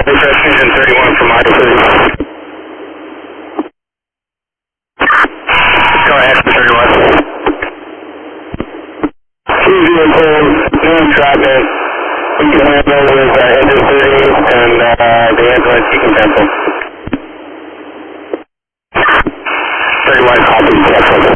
Aircraft Fusion 31 from I-31. Go ahead, 31. Fusion cold, no traffic. We can handle with engine 30 and the ambulance you can cancel. 31 copy, cancel.